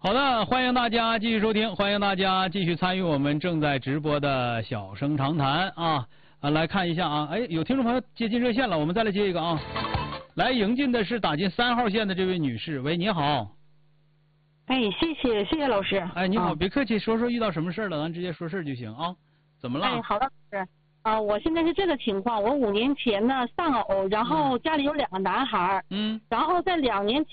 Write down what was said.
好的，欢迎大家继续收听，欢迎大家继续参与我们正在直播的小声长谈啊！来看一下啊，哎，有听众朋友接进热线了，我们再来接一个啊。来迎进的是打进3号线的这位女士，喂，你好。 哎，谢谢老师。 哎，你好，别客气，说遇到什么事了，咱直接说事就行啊。怎么了？ 哎，好的，老师。我现在是这个情况，我5年前呢丧偶，然后家里有2个男孩，然后在2年前。